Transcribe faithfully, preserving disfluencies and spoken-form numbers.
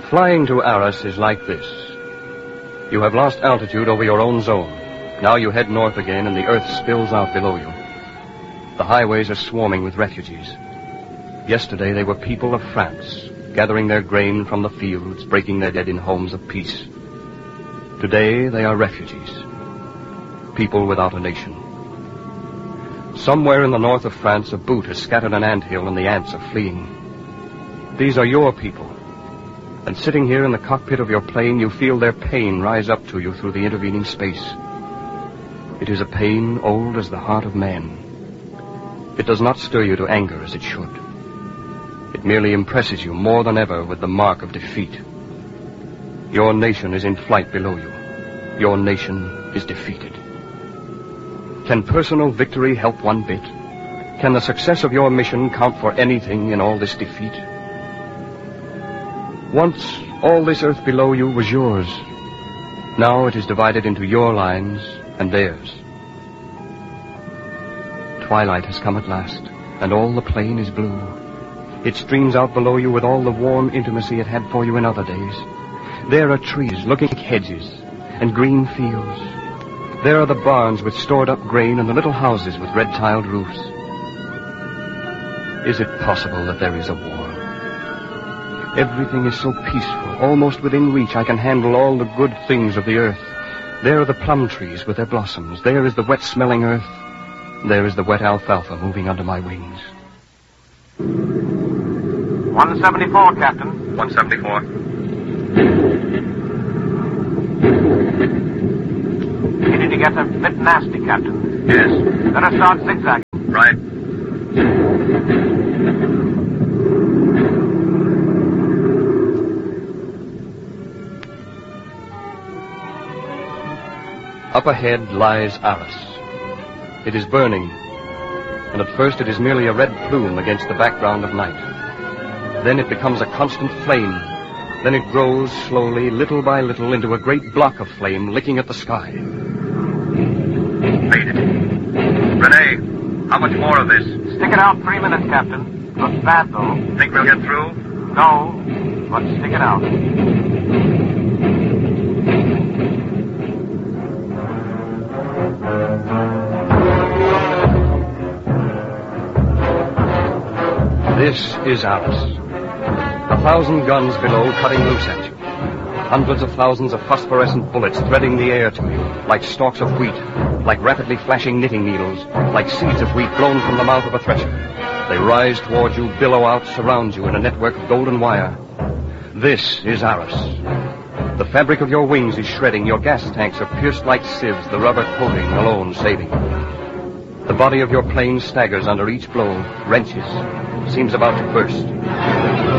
Flying to Arras is like this. You have lost altitude over your own zone. Now you head north again and the earth spills out below you. The highways are swarming with refugees. Yesterday they were people of France, gathering their grain from the fields, breaking their dead in homes of peace. Today they are refugees, people without a nation. Somewhere in the north of France, a boot has scattered an anthill and the ants are fleeing. These are your people. And sitting here in the cockpit of your plane, you feel their pain rise up to you through the intervening space. It is a pain old as the heart of man. It does not stir you to anger as it should. It merely impresses you more than ever with the mark of defeat. Your nation is in flight below you. Your nation is defeated. Can personal victory help one bit? Can the success of your mission count for anything in all this defeat? Once, all this earth below you was yours. Now it is divided into your lines and theirs. Twilight has come at last, and all the plain is blue. It streams out below you with all the warm intimacy it had for you in other days. There are trees looking like hedges, and green fields. There are the barns with stored-up grain and the little houses with red-tiled roofs. Is it possible that there is a war? Everything is so peaceful, almost within reach. I can handle all the good things of the earth. There are the plum trees with their blossoms. There is the wet-smelling earth. There is the wet alfalfa moving under my wings. one seventy-four, Captain. one seventy-four. Beginning to get a bit nasty, Captain. Yes. Let us start zigzagging. Right. Up ahead lies Arras. It is burning, and at first it is merely a red plume against the background of night. Then it becomes a constant flame. Then it grows slowly, little by little, into a great block of flame licking at the sky. Faded. Renee, how much more of this? Stick it out three minutes, Captain. Looks bad, though. Think we'll get through? No, but stick it out. This is Arras. A thousand guns below cutting loose at you. Hundreds of thousands of phosphorescent bullets threading the air to you, like stalks of wheat, like rapidly flashing knitting needles, like seeds of wheat blown from the mouth of a thresher. They rise toward you, billow out, surround you in a network of golden wire. This is Arras. The fabric of your wings is shredding. Your gas tanks are pierced like sieves, the rubber coating alone saving you. The body of your plane staggers under each blow, wrenches, seems about to burst.